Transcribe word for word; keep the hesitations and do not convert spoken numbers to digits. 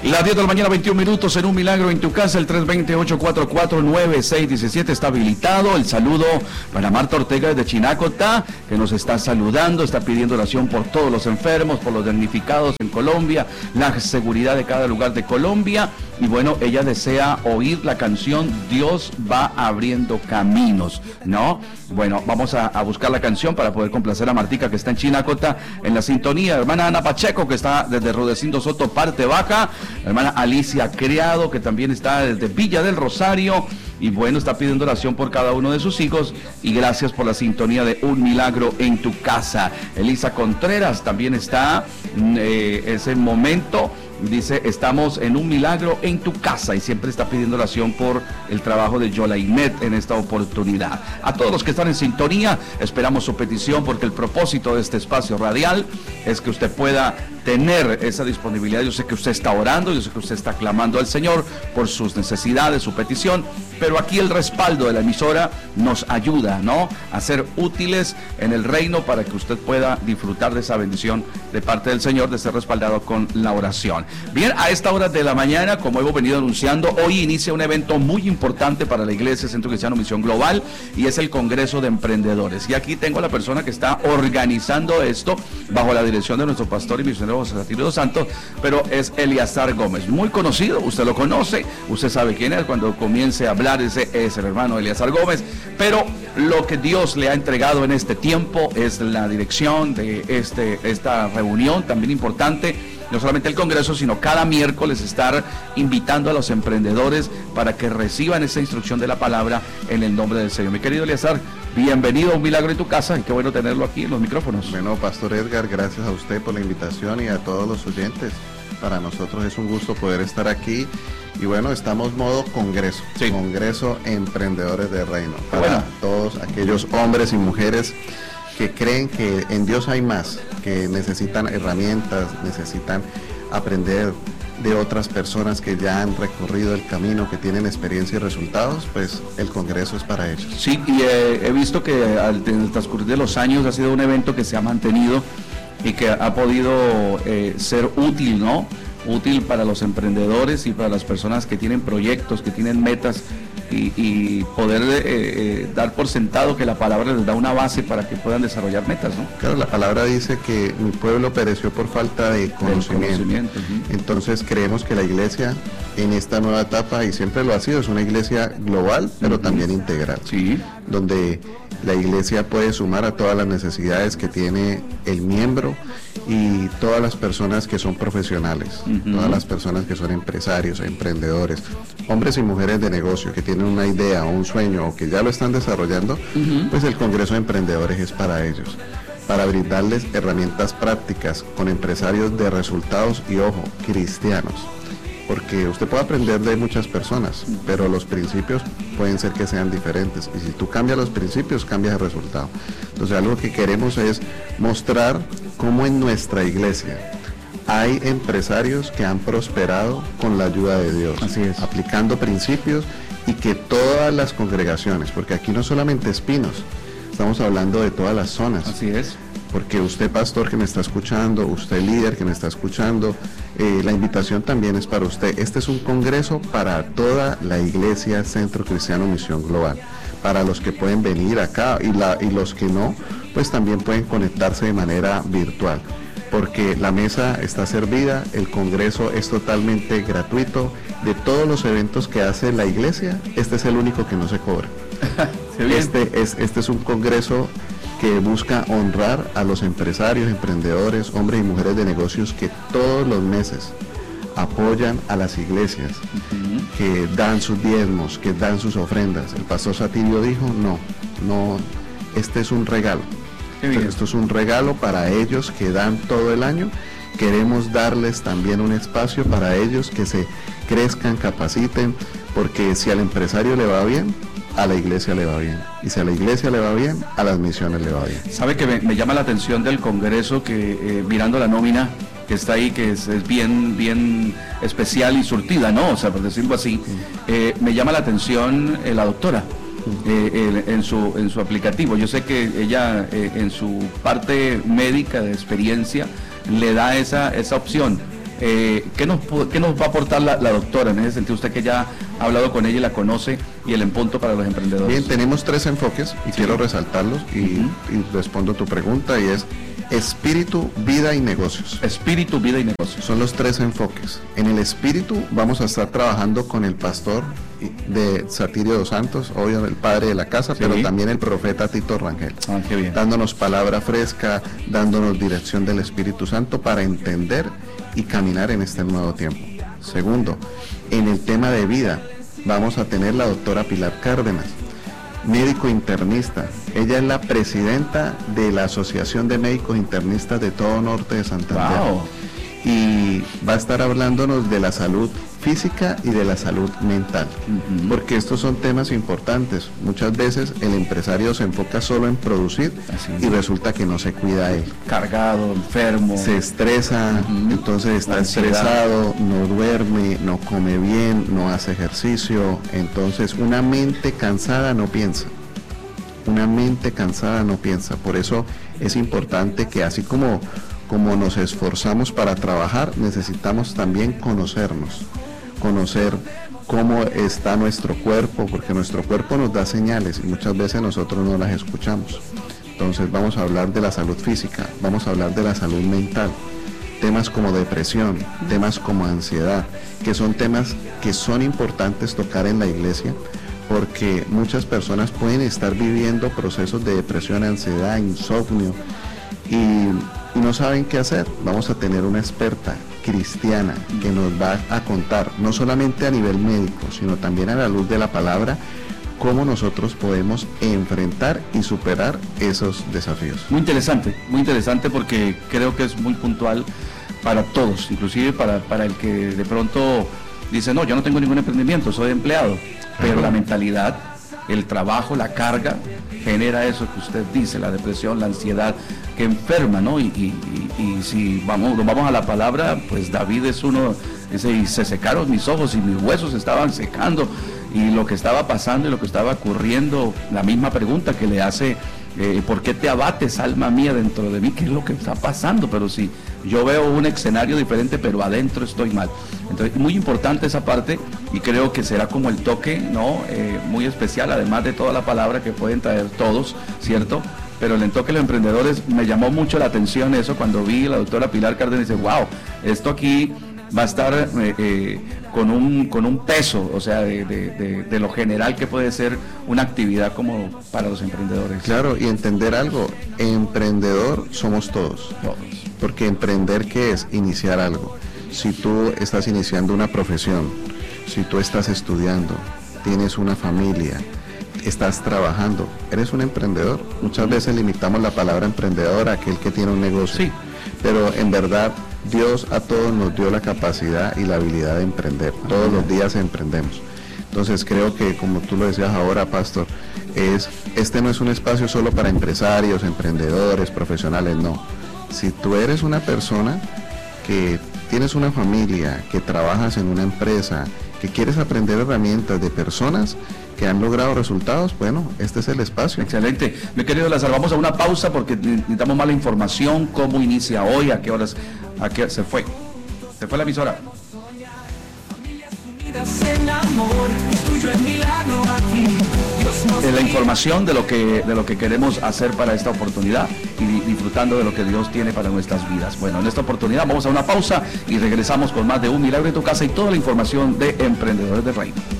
Las diez de la mañana, veintiún minutos, en Un Milagro en tu Casa. El tres dos cero, ocho cuatro cuatro, nueve seis uno siete está habilitado. El saludo para Marta Ortega desde Chinacota, que nos está saludando, está pidiendo oración por todos los enfermos, por los damnificados en Colombia, la seguridad de cada lugar de Colombia. Y bueno, ella desea oír la canción Dios va abriendo caminos, ¿no? Bueno, vamos a, a buscar la canción para poder complacer a Martica, que está en Chinacota, en la sintonía. Hermana Ana Pacheco, que está desde Rudecindo Soto, parte baja. Hermana Alicia Criado, que también está desde Villa del Rosario. Y bueno, está pidiendo oración por cada uno de sus hijos. Y gracias por la sintonía de Un Milagro en tu Casa. Elisa Contreras también está eh, ese momento. Dice, estamos en un milagro en tu casa, y siempre está pidiendo oración por el trabajo de Yolainet en esta oportunidad. A todos los que están en sintonía, esperamos su petición, porque el propósito de este espacio radial es que usted pueda tener esa disponibilidad. Yo sé que usted está orando, yo sé que usted está clamando al Señor por sus necesidades, su petición, pero aquí el respaldo de la emisora nos ayuda, ¿no?, a ser útiles en el reino, para que usted pueda disfrutar de esa bendición de parte del Señor, de ser respaldado con la oración. Bien, a esta hora de la mañana, como hemos venido anunciando, hoy inicia un evento muy importante para la Iglesia Centro Cristiano Misión Global, y es el Congreso de Emprendedores. Y aquí tengo a la persona que está organizando esto, bajo la dirección de nuestro pastor y misionero José Satirio dos Santos, pero es Eleazar Gómez, muy conocido, usted lo conoce, usted sabe quién es. Cuando comience a hablar, ese es el hermano Eleazar Gómez, pero lo que Dios le ha entregado en este tiempo es la dirección de este, esta reunión también importante. No solamente el Congreso, sino cada miércoles estar invitando a los emprendedores para que reciban esa instrucción de la palabra en el nombre del Señor. Mi querido Eleazar, bienvenido a Un Milagro en tu Casa, y qué bueno tenerlo aquí en los micrófonos. Bueno, Pastor Edgar, gracias a usted por la invitación y a todos los oyentes. Para nosotros es un gusto poder estar aquí. Y bueno, estamos modo Congreso, sí. Congreso Emprendedores del Reino. Para bueno. todos aquellos hombres y mujeres que creen que en Dios hay más, que necesitan herramientas, necesitan aprender de otras personas que ya han recorrido el camino, que tienen experiencia y resultados, pues el Congreso es para ellos. Sí, y eh, he visto que al, en el transcurrir de los años ha sido un evento que se ha mantenido y que ha podido eh, ser útil, ¿no? Útil para los emprendedores y para las personas que tienen proyectos, que tienen metas, y, y poder eh, eh, dar por sentado que la palabra les da una base para que puedan desarrollar metas, ¿no? Claro, la palabra dice que mi pueblo pereció por falta de conocimiento. conocimiento uh-huh. Entonces creemos que la iglesia en esta nueva etapa, y siempre lo ha sido, es una iglesia global, pero uh-huh. también integral, sí. donde la iglesia puede sumar a todas las necesidades que tiene el miembro y todas las personas que son profesionales, uh-huh. todas las personas que son empresarios, emprendedores, hombres y mujeres de negocio que tienen una idea o un sueño o que ya lo están desarrollando, uh-huh. pues el Congreso de Emprendedores es para ellos, para brindarles herramientas prácticas con empresarios de resultados y, ojo, cristianos. Porque usted puede aprender de muchas personas, pero los principios pueden ser que sean diferentes. Y si tú cambias los principios, cambias el resultado. Entonces, algo que queremos es mostrar cómo en nuestra iglesia hay empresarios que han prosperado con la ayuda de Dios. Así es. Aplicando principios, y que todas las congregaciones, porque aquí no solamente Espinos, estamos hablando de todas las zonas. Así es. Porque usted, pastor, que me está escuchando, usted, líder, que me está escuchando, eh, la invitación también es para usted. Este es un congreso para toda la Iglesia Centro Cristiano Misión Global. Para los que pueden venir acá y, la, y los que no, pues también pueden conectarse de manera virtual. Porque la mesa está servida, el congreso es totalmente gratuito. De todos los eventos que hace la iglesia, este es el único que no se cobra. este, es, este es un congreso que busca honrar a los empresarios, emprendedores, hombres y mujeres de negocios que todos los meses apoyan a las iglesias, uh-huh. que dan sus diezmos, que dan sus ofrendas. El pastor Satirio dijo, no, no, este es un regalo. Esto es un regalo para ellos que dan todo el año. Queremos darles también un espacio para ellos que se crezcan, capaciten, porque si al empresario le va bien, a la iglesia le va bien, y si a la iglesia le va bien, a las misiones le va bien. Sabe que me, me llama la atención del Congreso, que eh, mirando la nómina que está ahí, que es, es bien bien especial y surtida, ¿no? O sea, por decirlo así, eh, me llama la atención eh, la doctora. Eh, en, su, en su aplicativo. Yo sé que ella eh, en su parte médica de experiencia le da esa, esa opción Eh, ¿qué, nos, ¿Qué nos va a aportar la, la doctora en ese sentido? Usted que ya ha hablado con ella y la conoce, y el punto para los emprendedores. Bien, tenemos tres enfoques y sí. quiero resaltarlos y, uh-huh. y respondo tu pregunta, y es espíritu, vida y negocios. Espíritu, vida y negocios. Son los tres enfoques. En el espíritu vamos a estar trabajando con el pastor de Satirio dos Santos, obvio el padre de la casa, sí. pero también el profeta Tito Rangel, ah, qué bien. dándonos palabra fresca, dándonos dirección del Espíritu Santo para entender y caminar en este nuevo tiempo. Segundo, en el tema de vida vamos a tener la doctora Pilar Cárdenas, médico internista. Ella es la presidenta de la Asociación de Médicos Internistas de todo norte de Santander. Wow. Y va a estar hablándonos de la salud física y de la salud mental, uh-huh. porque estos son temas importantes. Muchas veces el empresario se enfoca solo en producir y resulta que no se cuida él. Cargado, enfermo. Se estresa, uh-huh. entonces está estresado, no duerme, no come bien, no hace ejercicio. Entonces una mente cansada no piensa. Una mente cansada no piensa. Por eso es importante que así como como nos esforzamos para trabajar, necesitamos también conocernos, conocer cómo está nuestro cuerpo, porque nuestro cuerpo nos da señales y muchas veces nosotros no las escuchamos. Entonces vamos a hablar de la salud física, vamos a hablar de la salud mental, temas como depresión, temas como ansiedad, que son temas que son importantes tocar en la iglesia, porque muchas personas pueden estar viviendo procesos de depresión, ansiedad, insomnio, y y no saben qué hacer. Vamos a tener una experta cristiana que nos va a contar, no solamente a nivel médico, sino también a la luz de la palabra, cómo nosotros podemos enfrentar y superar esos desafíos. Muy interesante, muy interesante, porque creo que es muy puntual para todos, inclusive para, para el que de pronto dice, no, yo no tengo ningún emprendimiento, soy empleado, pero uh-huh. la mentalidad, el trabajo, la carga, genera eso que usted dice, la depresión, la ansiedad, que enferma, ¿no? Y, y, y, y si vamos, nos vamos a la palabra, pues David es uno, dice, y se secaron mis ojos y mis huesos estaban secando, y lo que estaba pasando y lo que estaba ocurriendo, la misma pregunta que le hace, eh, ¿por qué te abates, alma mía, dentro de mí? ¿Qué es lo que está pasando? Pero si yo veo un escenario diferente, pero adentro estoy mal. Entonces, muy importante esa parte, y creo que será como el toque, ¿no? Eh, muy especial, además de toda la palabra que pueden traer todos, ¿cierto? Pero el enfoque de los emprendedores me llamó mucho la atención eso cuando vi a la doctora Pilar Cárdenas y dice, wow, esto aquí va a estar eh, eh, con un con un peso, o sea, de, de, de, de lo general que puede ser una actividad como para los emprendedores. Claro, y entender algo, emprendedor somos todos. Todos. Porque emprender, ¿qué es? Iniciar algo. Si tú estás iniciando una profesión, si tú estás estudiando, tienes una familia, estás trabajando, eres un emprendedor. Muchas veces limitamos la palabra emprendedor a aquel que tiene un negocio, sí. pero en verdad Dios a todos nos dio la capacidad y la habilidad de emprender. Todos los días emprendemos. Entonces creo que, como tú lo decías ahora, Pastor, es este no es un espacio solo para empresarios, emprendedores, profesionales, no. Si tú eres una persona que tienes una familia, que trabajas en una empresa, que quieres aprender herramientas de personas que han logrado resultados, bueno, este es el espacio. Excelente. Mi querido Lázaro, vamos a una pausa porque necesitamos más la información, cómo inicia hoy, a qué horas, a qué se fue. Se fue la emisora. La información de lo que de lo que queremos hacer para esta oportunidad y disfrutando de lo que Dios tiene para nuestras vidas. Bueno, en esta oportunidad vamos a una pausa y regresamos con más de Un Milagro en tu Casa y toda la información de Emprendedores del Reino.